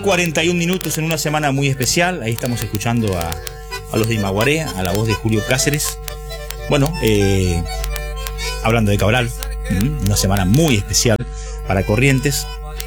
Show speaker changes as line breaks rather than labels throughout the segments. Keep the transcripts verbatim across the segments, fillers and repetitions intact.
cuarenta y un minutos en una semana muy especial. Ahí estamos escuchando a, a los de Imaguaré, a la voz de Julio Cáceres. Bueno, eh, hablando de Cabral, una semana muy especial para Corrientes.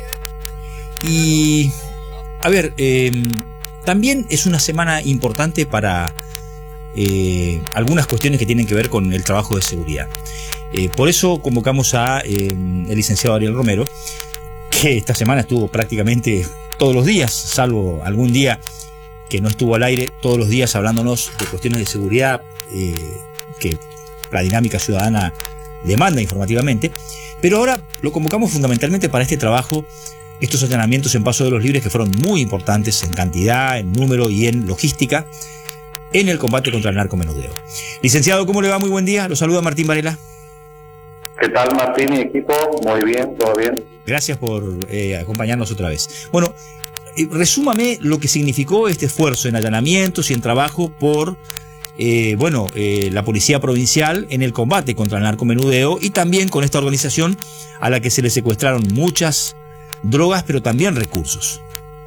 Y, a ver, eh, también es una semana importante para eh, algunas cuestiones que tienen que ver con el trabajo de seguridad. Eh, por eso convocamos a eh, el licenciado Ariel Romero, que esta semana estuvo prácticamente todos los días, salvo algún día que no estuvo al aire, todos los días hablándonos de cuestiones de seguridad eh, que la dinámica ciudadana demanda informativamente. Pero ahora lo convocamos fundamentalmente para este trabajo, estos allanamientos en Paso de los Libres, que fueron muy importantes en cantidad, en número y en logística en el combate contra el narcomenudeo. Licenciado, ¿cómo le va? Muy buen día. Lo saluda Martín Varela.
¿Qué tal, Martín y equipo? Muy bien, todo bien.
Gracias por eh, acompañarnos otra vez. Bueno, eh, resúmame lo que significó este esfuerzo en allanamientos y en trabajo por eh, bueno, eh, la Policía Provincial en el combate contra el narcomenudeo, y también con esta organización a la que se le secuestraron muchas drogas, pero también recursos.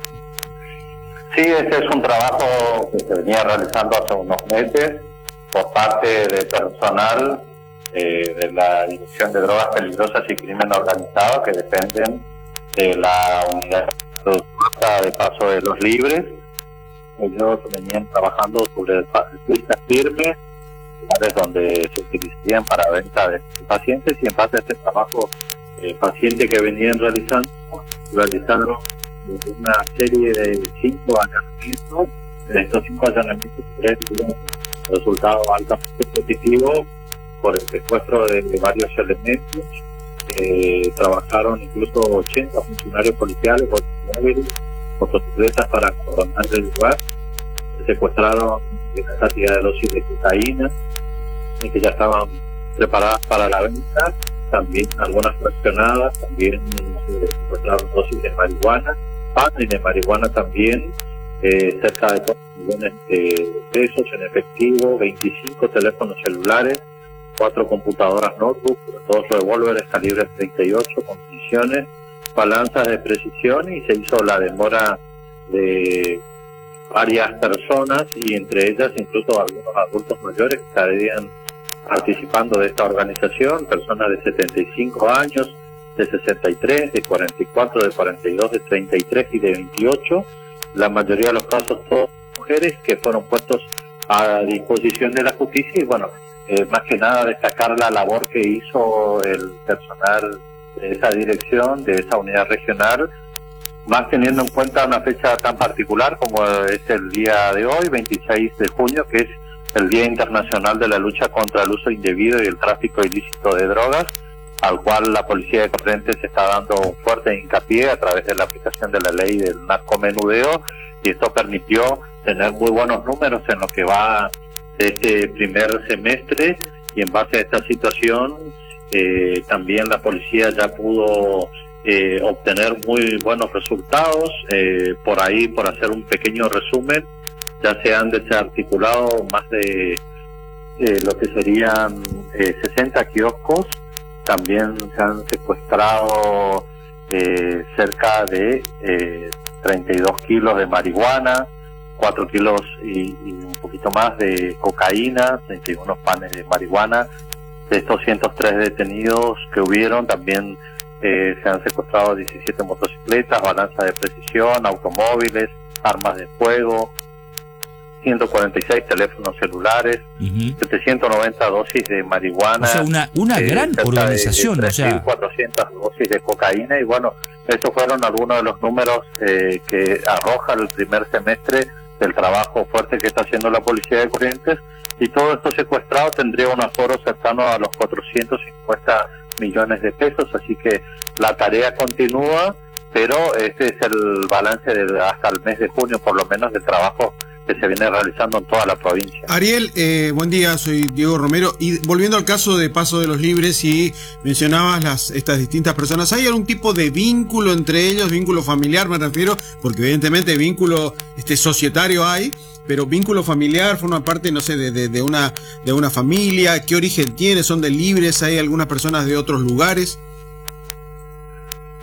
Sí, ese es un trabajo que se venía realizando hace unos meses por parte de personal eh, de la Dirección de Drogas Peligrosas y Crimen Organizado, que dependen de la unidad de Paso de los Libres. Ellos venían trabajando sobre pistas firmes, lugares donde se utilizarían para venta de pacientes, y en base a este trabajo eh, paciente que venían realizando, realizaron una serie de cinco allanamientos. De estos cinco allanamientos, tres tuvieron resultados altamente positivos por el secuestro de, de varios elementos. Eh, trabajaron incluso ochenta funcionarios policiales, móviles, motocicletas para coronar el lugar. Se secuestraron una cantidad de dosis de cocaína y que ya estaban preparadas para la venta, también algunas fraccionadas, también se secuestraron dosis de marihuana, pan y de marihuana también, eh, cerca de dos millones de pesos en efectivo, veinticinco teléfonos celulares, cuatro computadoras notebook, dos revólveres calibre treinta y ocho con municiones, balanzas de precisión, y se hizo la demora de varias personas, y entre ellas incluso algunos adultos mayores que estarían participando de esta organización, personas de setenta y cinco años, de sesenta y tres, de cuarenta y cuatro, de cuarenta y dos, de treinta y tres y de veintiocho. La mayoría de los casos todas mujeres que fueron puestos a disposición de la justicia. Y bueno, eh, más que nada destacar la labor que hizo el personal de esa dirección, de esa unidad regional, más teniendo en cuenta una fecha tan particular como es el día de hoy, veintiséis de junio, que es el Día Internacional de la Lucha contra el Uso Indebido y el Tráfico Ilícito de Drogas, al cual la Policía de Corrientes está dando un fuerte hincapié a través de la aplicación de la ley del narcomenudeo, y esto permitió tener muy buenos números en lo que va de este primer semestre. Y en base a esta situación eh, también la policía ya pudo eh, obtener muy buenos resultados. Eh, por ahí, por hacer un pequeño resumen, ya se han desarticulado más de eh, lo que serían eh, sesenta kioscos. También se han secuestrado eh, cerca de eh, treinta y dos kilos de marihuana, cuatro kilos y, y un poquito más de cocaína, treinta y uno panes de marihuana. De estos ciento tres detenidos que hubieron, también eh, se han secuestrado diecisiete motocicletas, balanzas de precisión, automóviles, armas de fuego, ciento cuarenta y seis teléfonos celulares, uh-huh. setecientas noventa dosis de marihuana.
O sea, una, una eh, gran organización.
De, de
o sea,
cuatrocientas dosis de cocaína. Y bueno, estos fueron algunos de los números eh, que arroja el primer semestre del trabajo fuerte que está haciendo la Policía de Corrientes. Y todo esto secuestrado tendría un aforo cercano a los cuatrocientos cincuenta millones de pesos. Así que la tarea continúa, pero este es el balance de hasta el mes de junio, por lo menos, del trabajo que se viene realizando en toda la provincia.
Ariel, eh, buen día, soy Diego Romero, y volviendo al caso de Paso de los Libres, y mencionabas las estas distintas personas, ¿hay algún tipo de vínculo entre ellos, vínculo familiar me refiero? Porque evidentemente vínculo este societario hay, pero vínculo familiar, forma parte, no sé, de, de, de una de una familia. ¿Qué origen tiene? ¿Son de Libres? ¿Hay algunas personas de otros lugares?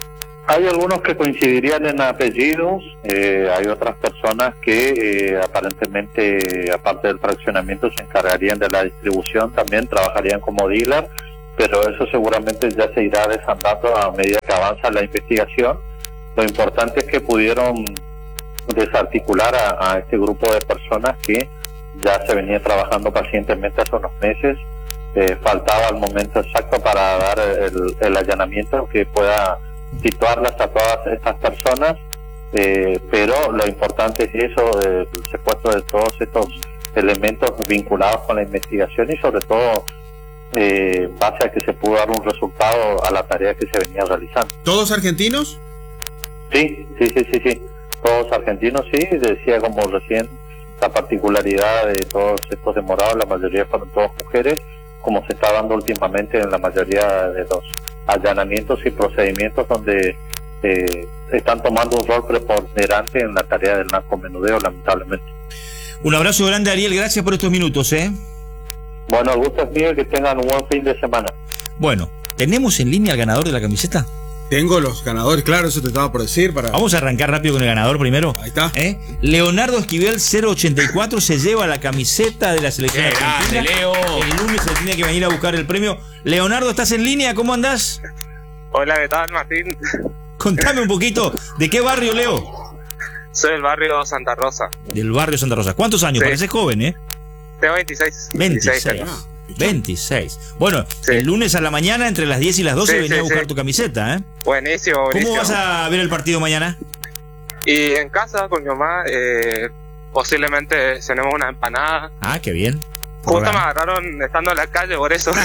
Hay algunos que coincidirían en apellidos, eh, hay otras personas que eh, aparentemente, aparte del fraccionamiento, se encargarían de la distribución, también trabajarían como dealer, pero eso seguramente ya se irá desandando a medida que avanza la investigación. Lo importante es que pudieron desarticular a, a este grupo de personas que ya se venía trabajando pacientemente hace unos meses. Eh, faltaba el momento exacto para dar el, el allanamiento que pueda situarlas a todas estas personas, eh, pero lo importante es eso, el secuestro de todos estos elementos vinculados con la investigación y sobre todo eh, base a que se pudo dar un resultado a la tarea que se venía realizando.
¿Todos argentinos?
Sí, sí, sí, sí, sí. Todos argentinos, sí. Decía como recién la particularidad de todos estos demorados, la mayoría fueron todas mujeres, como se está dando últimamente en la mayoría de los allanamientos y procedimientos donde eh, están tomando un rol preponderante en la tarea del narcomenudeo, lamentablemente.
Un abrazo grande, Ariel, gracias por estos minutos, ¿eh?
Bueno, el gusto es mío y que tengan un buen fin de semana.
Bueno, ¿tenemos en línea al ganador de la camiseta?
Tengo los ganadores, claro, eso te estaba por decir. Para...
Vamos a arrancar rápido con el ganador primero.
Ahí está.
¿Eh? Leonardo Esquivel cero ochenta y cuatro se lleva la camiseta de la selección
¡Qué
argentina.
grande, Leo!
El lunes se tiene que venir a buscar el premio. Leonardo, ¿estás en línea? ¿Cómo andás?
Hola, ¿qué tal, Martín?
Contame un poquito. ¿De qué barrio, Leo?
Soy del barrio Santa Rosa.
Del barrio Santa Rosa. ¿Cuántos años?
Sí.
Pareces joven, ¿eh?
Tengo veintiséis.
veintiséis.
años.
veintiséis. Bueno,
Sí.
el lunes a la mañana, entre las diez y las doce,
Sí,
venía
sí,
a buscar
sí.
tu camiseta, ¿eh?
Buenísimo, buenísimo.
¿Cómo vas a ver el partido mañana?
Y en casa con mi mamá, eh, posiblemente cenemos una empanada.
Ah, qué bien.
Justo
Bueno.
me agarraron estando en la calle, por eso.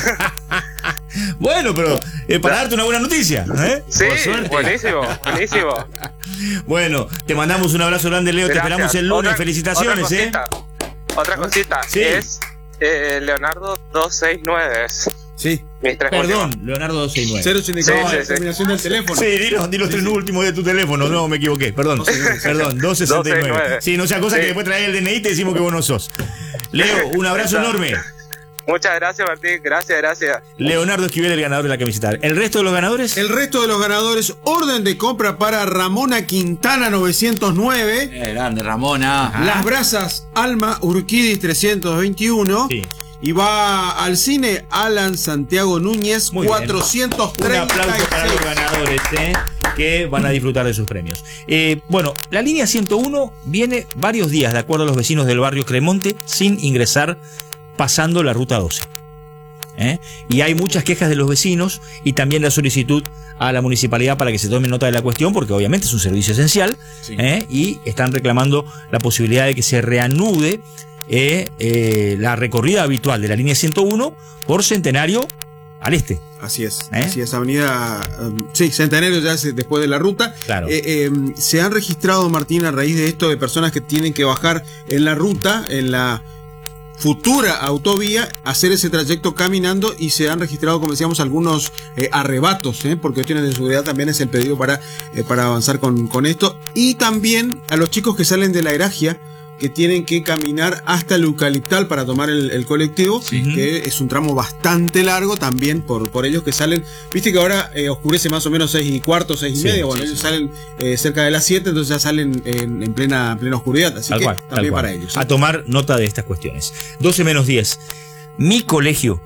Bueno, pero eh, para darte una buena noticia, ¿eh?
Sí,
Por suerte.
buenísimo, buenísimo.
Bueno, te mandamos un abrazo grande, Leo.
Gracias.
Te esperamos el lunes.
Otra-
Felicitaciones,
otra
¿eh?
cosita, Otra cosita,
Sí.
es eh, Leonardo doscientos sesenta y nueve. Es
Sí.
mis tres
Perdón,
últimos.
Leonardo doscientos sesenta y nueve.
cero ochenta y cuatro,
Sí, sí, sí.
terminación del teléfono.
Sí, dilo, dilo los tres últimos de tu teléfono. No, me equivoqué. Perdón. Perdón, doscientos sesenta y nueve.
doscientos sesenta y nueve.
Sí, no sea cosa
Sí.
que después trae el D N I y te decimos que vos no sos. Leo, un abrazo
Exacto.
enorme.
Muchas gracias, Martín. Gracias, gracias.
Leonardo Esquivel, el ganador de la camiseta. ¿El resto de los ganadores?
El resto de los ganadores, orden de compra para Ramona Quintana novecientos nueve.
¡Qué grande, Ramona!
Las Brasas Alma Urquidis trescientos veintiuno.
Sí.
Y va al cine Alan Santiago Núñez
Muy bien.
cuatrocientos
Un
treinta y seis.
aplauso para los ganadores, ¿eh? Que van a disfrutar de sus premios. Eh, bueno, la línea ciento uno viene varios días, de acuerdo a los vecinos del barrio Cremonte, sin ingresar pasando la ruta doce. ¿Eh? Y hay muchas quejas de los vecinos y también la solicitud a la municipalidad para que se tome nota de la cuestión, porque obviamente es un servicio esencial,
Sí.
¿eh? Y están reclamando la posibilidad de que se reanude eh, eh, la recorrida habitual de la línea ciento uno por Centenario al este.
Así es,
¿Eh?
así es, avenida, um, sí, Centenario ya es después de la ruta.
Claro.
Eh, eh, se han registrado, Martín, a raíz de esto, de personas que tienen que bajar en la ruta, en la futura autovía, hacer ese trayecto caminando, y se han registrado, como decíamos, algunos eh, arrebatos, ¿eh? Por cuestiones de seguridad también es el pedido para, eh, para avanzar con, con esto. Y también a los chicos que salen de la Eragia, que tienen que caminar hasta el Eucaliptal para tomar el, el colectivo,
Sí.
que es un tramo bastante largo también por, por ellos que salen. Viste que ahora eh, oscurece más o menos seis y cuarto, seis y
Sí,
media. Bueno,
sí,
ellos
sí.
salen eh, cerca de las siete, entonces ya salen en, en plena, plena oscuridad. Así
Tal
que
cual, tal
también
cual.
para ellos. ¿eh?
A tomar nota de estas cuestiones. doce menos diez. Mi colegio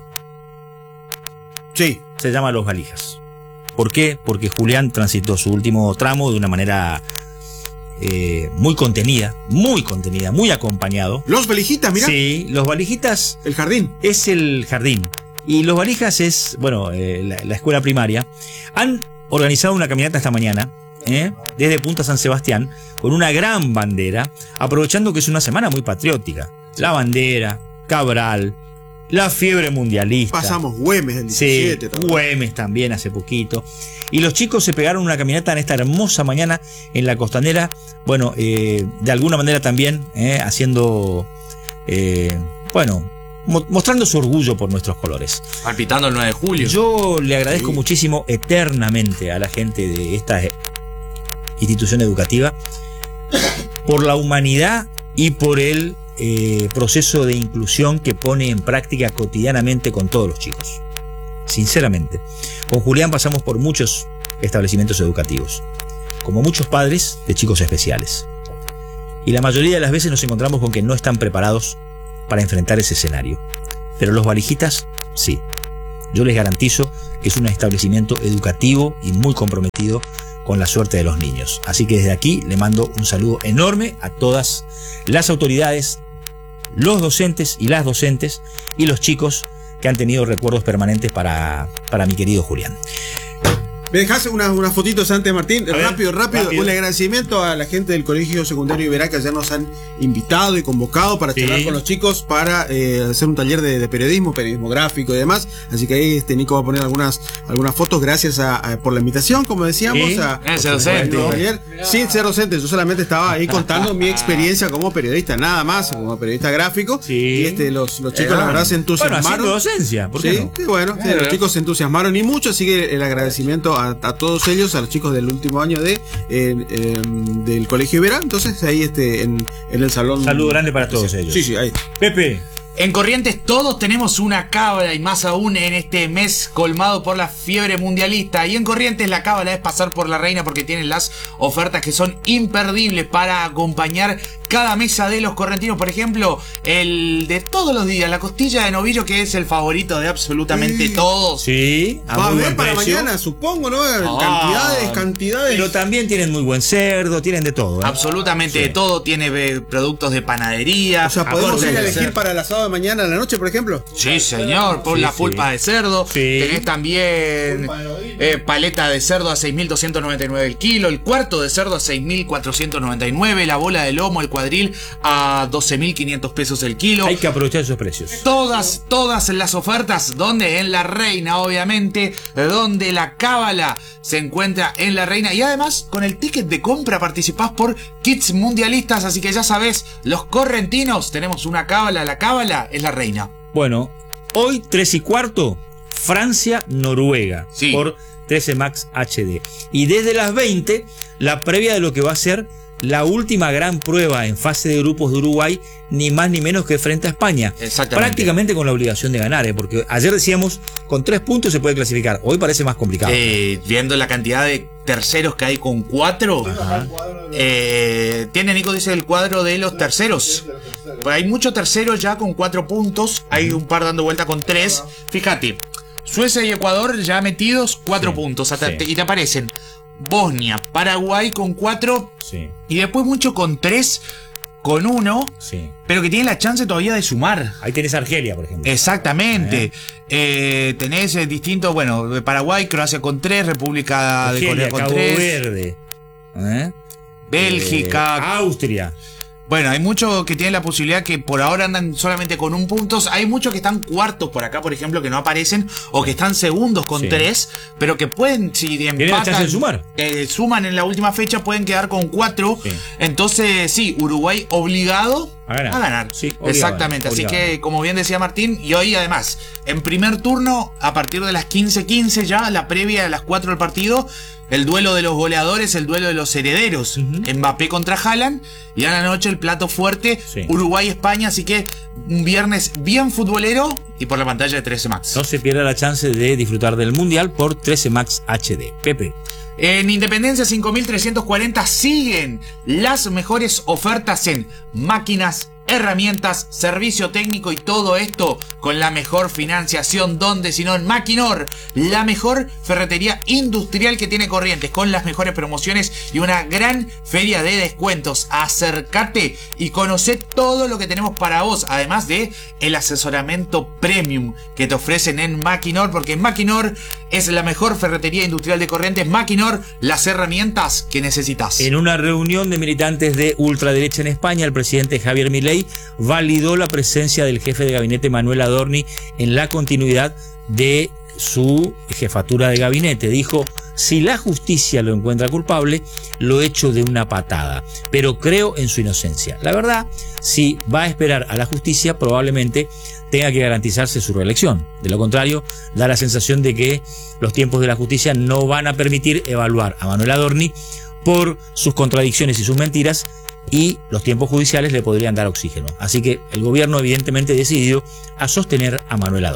Sí,
se llama Los Valijas. ¿Por qué? Porque Julián transitó su último tramo de una manera eh, muy contenida, muy contenida, muy acompañado.
los velijitas, mirá,
Sí, Los Valijitas
el jardín.
es el jardín. Y Los Valijas es, bueno, eh, la, la escuela primaria. Han organizado una caminata esta mañana, ¿eh? desde Punta San Sebastián, con una gran bandera, aprovechando que es una semana muy patriótica. La bandera, Cabral, la fiebre mundialista.
Pasamos Güemes del
Sí,
diecisiete. todo.
Güemes también hace poquito. Y los chicos se pegaron una caminata en esta hermosa mañana en la costanera. Bueno, eh, de alguna manera también eh, haciendo, eh, bueno, mo- mostrando su orgullo por nuestros colores.
Palpitando el nueve de julio.
Yo le agradezco
Sí.
muchísimo eternamente a la gente de esta eh, institución educativa por la humanidad y por el eh, proceso de inclusión que pone en práctica cotidianamente con todos los chicos. Sinceramente. Con Julián pasamos por muchos establecimientos educativos, como muchos padres de chicos especiales. Y la mayoría de las veces nos encontramos con que no están preparados para enfrentar ese escenario. Pero los valijitas, sí. Yo les garantizo que es un establecimiento educativo y muy comprometido con la suerte de los niños. Así que desde aquí le mando un saludo enorme a todas las autoridades, los docentes y las docentes y los chicos que han tenido recuerdos permanentes para, para mi querido Julián.
¿Me dejas unas una fotitos antes, Martín?
A
Rápido,
ver,
rápido,
rápido.
Un agradecimiento a la gente del Colegio Secundario Iberá, que ya nos han invitado y convocado para
Sí.
charlar con los chicos para eh, hacer un taller de, de periodismo, periodismo gráfico y demás. Así que ahí este Nico va a poner algunas algunas fotos. Gracias a, a- por la invitación, como decíamos.
Sí.
A,
Ese
por
docente.
el taller. Sí, ser docente. Yo solamente estaba ahí contando mi experiencia como periodista, nada más, como periodista gráfico.
Sí.
Y este los, los chicos,
Eh,
la verdad, se
Bueno,
entusiasmaron.
haciendo docencia, ¿por qué
Sí,
no?
sí, bueno, sí,
Claro.
los chicos se entusiasmaron y mucho, así que el agradecimiento a, a todos ellos, a los chicos del último año de eh, eh, del Colegio Iberá. Entonces ahí este en, en el salón.
Saludo grande para todos ellos.
Sí, sí, ahí.
Pepe,
En Corrientes todos tenemos una cábala y más aún en este mes colmado por la fiebre mundialista. Y en Corrientes la cábala es pasar por la reina porque tienen las ofertas que son imperdibles para acompañar cada mesa de los correntinos. Por ejemplo, el de todos los días, la costilla de novillo, que es el favorito de absolutamente
Sí.
todos.
sí, a
Va a
muy
haber
buen
para
precio.
mañana, supongo, ¿no?
Ah.
Cantidades, cantidades.
Pero también tienen muy buen cerdo, tienen de todo. ¿eh?
Absolutamente
Sí.
de todo. Tiene eh, productos de panadería.
O sea, podemos
acordes
ir a
de
elegir
cer-
para el asado de mañana a la noche, por ejemplo.
Sí, señor, por
Sí,
la
sí.
pulpa de cerdo.
Sí.
Tenés también eh, paleta de cerdo a seis mil doscientos noventa y nueve el kilo, el cuarto de cerdo a seis mil cuatrocientos noventa y nueve, la bola de lomo, el cuadril a doce mil quinientos pesos el kilo.
Hay que aprovechar esos precios.
Todas, todas las ofertas, donde en La Reina, obviamente, donde la cábala se encuentra en La Reina. Y además, con el ticket de compra participás por kits mundialistas. Así que ya sabés, los correntinos tenemos una cábala. La cábala es La Reina.
Bueno, hoy tres y cuarto, Francia-Noruega,
Sí.
por trece Max H D. Y desde las veinte, la previa de lo que va a ser la última gran prueba en fase de grupos de Uruguay, ni más ni menos que frente a España.
Exactamente.
Prácticamente con la obligación de ganar, ¿eh? Porque ayer decíamos, con tres puntos se puede clasificar. Hoy parece más complicado.
Eh, viendo la cantidad de terceros que hay con cuatro, eh, tiene, Nico dice, el cuadro de los terceros. Pues hay muchos terceros ya con cuatro puntos, hay un par dando vuelta con tres. Fíjate, Suecia y Ecuador ya metidos cuatro
Sí,
puntos, hasta
sí.
te- y te aparecen Bosnia, Paraguay con cuatro,
Sí,
y después mucho con tres, con uno,
sí.
pero que tienen la chance todavía de sumar.
Ahí tenés Argelia, por ejemplo.
Exactamente. Eh, tenés eh, distintos, bueno, de Paraguay, Croacia con tres, República de
Argelia,
Corea con
Cabo
tres,
Verde. ¿eh?
Bélgica.
Eh, Austria.
Bueno, hay muchos que tienen la posibilidad que por ahora andan solamente con un punto. Hay muchos que están cuartos por acá, por ejemplo, que no aparecen, o que están segundos con
Sí.
tres, pero que pueden, si
Tienen la chance
empatan,
de sumar.
eh, suman en la última fecha, pueden quedar con cuatro.
Sí.
Entonces, sí, Uruguay obligado
A ganar. Sí, obligado,
exactamente. Así
obligado.
que, como bien decía Martín, y hoy además, en primer turno, a partir de las quince quince ya, la previa de las cuatro del partido, el duelo de los goleadores, el duelo de los herederos,
Ujú.
Mbappé contra Haaland, y a la noche el plato fuerte,
Sí.
Uruguay-España, así que un viernes bien futbolero y por la pantalla de trece Max.
No se pierda la chance de disfrutar del Mundial por trece Max H D. Pepe.
En Independencia cinco mil trescientos cuarenta siguen las mejores ofertas en máquinas, herramientas, servicio técnico y todo esto con la mejor financiación. ¿Dónde? Sino en Maquinor, la mejor ferretería industrial que tiene Corrientes, con las mejores promociones y una gran feria de descuentos. Acércate y conoce todo lo que tenemos para vos, además de el asesoramiento premium que te ofrecen en Maquinor, porque Maquinor es la mejor ferretería industrial de Corrientes. Maquinor, las herramientas que necesitas.
En una reunión de militantes de ultraderecha en España, el presidente Javier Milei validó la presencia del jefe de gabinete Manuel Adorni en la continuidad de su jefatura de gabinete. Dijo: si la justicia lo encuentra culpable, lo echo de una patada, pero creo en su inocencia. La verdad, si va a esperar a la justicia, probablemente tenga que garantizarse su reelección. De lo contrario, da la sensación de que los tiempos de la justicia no van a permitir evaluar a Manuel Adorni por sus contradicciones y sus mentiras, y los tiempos judiciales le podrían dar oxígeno. Así que el gobierno evidentemente decidió a sostener a Manuel Adorni.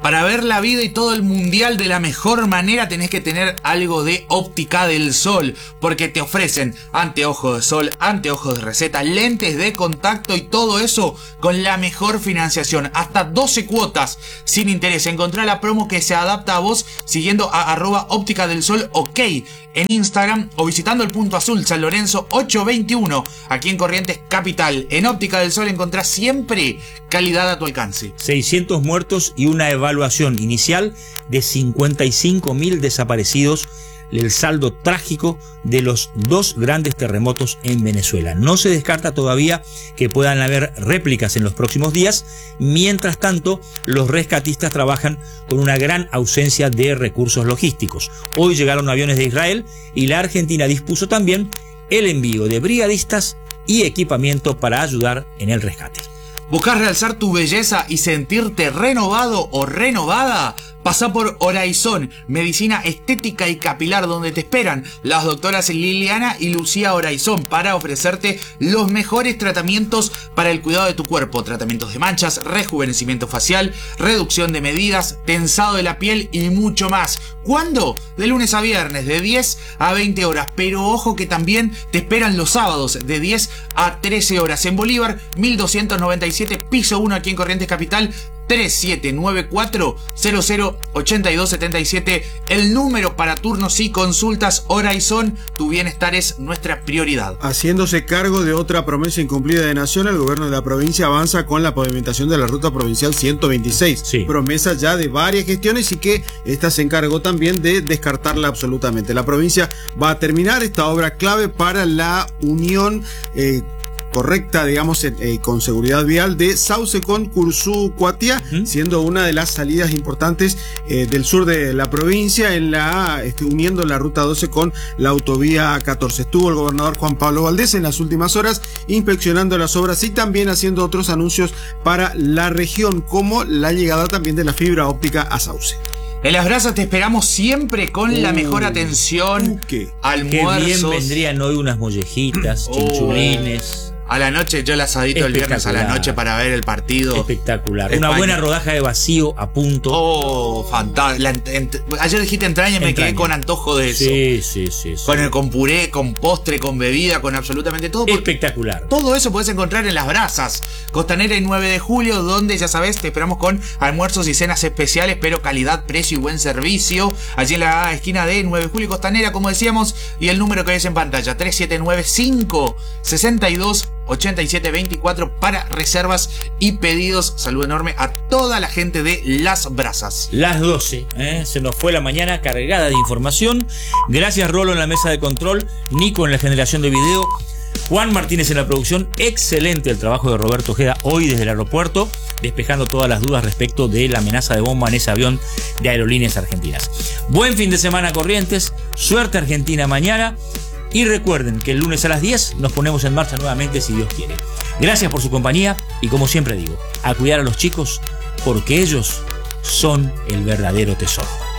Para ver la vida y todo el mundial de la mejor manera tenés que tener algo de Óptica del Sol, porque te ofrecen anteojos de sol, anteojos de receta, lentes de contacto y todo eso con la mejor financiación, hasta doce cuotas sin interés. Encontrá la promo que se adapta a vos siguiendo a arroba Óptica del Sol OK en Instagram o visitando el Punto Azul San Lorenzo ochocientos veintiuno aquí en Corrientes Capital. En Óptica del Sol encontrás siempre calidad a tu alcance.
seiscientos muertos y una evaluación inicial de cincuenta y cinco mil desaparecidos, el saldo trágico de los dos grandes terremotos en Venezuela. No se descarta todavía que puedan haber réplicas en los próximos días. Mientras tanto, los rescatistas trabajan con una gran ausencia de recursos logísticos. Hoy llegaron aviones de Israel y la Argentina dispuso también el envío de brigadistas y equipamiento para ayudar en el rescate.
¿Buscas realzar tu belleza y sentirte renovado o renovada? Pasa por Horizon, medicina estética y capilar, donde te esperan las doctoras Liliana y Lucía Horizon para ofrecerte los mejores tratamientos para el cuidado de tu cuerpo. Tratamientos de manchas, rejuvenecimiento facial, reducción de medidas, tensado de la piel y mucho más. ¿Cuándo? De lunes a viernes, de diez a veinte horas. Pero ojo que también te esperan los sábados, de diez a trece horas. En Bolívar, mil doscientos noventa y siete, piso uno, aquí en Corrientes Capital. tres siete nueve cuatro cero cero ocho dos siete siete, el número para turnos y consultas. Horizon, tu bienestar es nuestra prioridad.
Haciéndose cargo de otra promesa incumplida de Nación, el gobierno de la provincia avanza con la pavimentación de la ruta provincial ciento veintiséis.
Sí.
Promesa ya de varias gestiones y que esta se encargó también de descartarla absolutamente. La provincia va a terminar esta obra clave para la unión eh, correcta, digamos, eh, con seguridad vial de Sauce con Curzú Cuatia, uh-huh. siendo una de las salidas importantes eh, del sur de la provincia, en la este, uniendo la ruta doce con la autovía catorce. Estuvo el gobernador Juan Pablo Valdés en las últimas horas inspeccionando las obras y también haciendo otros anuncios para la región, como la llegada también de la fibra óptica a Sauce.
En Las Brasas te esperamos siempre con uh, la mejor atención,
¿qué?
almuerzos.
Qué bien vendrían hoy unas mollejitas,
oh.
chinchulines.
A la noche, yo el asadito el viernes a la noche para ver el partido.
Espectacular.
España.
Una buena rodaja de vacío a punto.
Oh, fantástico. Ayer dijiste entraña y me
entraña.
quedé con antojo de eso.
Sí, sí, sí. sí.
Con el con puré, con postre, con bebida, con absolutamente todo.
Espectacular.
Todo eso puedes encontrar en Las Brasas. Costanera y nueve de julio, donde ya sabes, te esperamos con almuerzos y cenas especiales, pero calidad, precio y buen servicio. Allí en la esquina de nueve de julio y Costanera, como decíamos, y el número que ves en pantalla, tres siete nueve cinco seis dos ocho siete dos cuatro para reservas y pedidos. Saludo enorme a toda la gente de Las Brasas.
Las doce, ¿eh? Se nos fue la mañana cargada de información. Gracias Rolo en la mesa de control, Nico en la generación de video, Juan Martínez en la producción. Excelente el trabajo de Roberto Ojeda hoy desde el aeropuerto, despejando todas las dudas respecto de la amenaza de bomba en ese avión de Aerolíneas Argentinas. Buen fin de semana, Corrientes. Suerte Argentina mañana. Y recuerden que el lunes a las diez nos ponemos en marcha nuevamente, si Dios quiere. Gracias por su compañía y, como siempre digo, a cuidar a los chicos, porque ellos son el verdadero tesoro.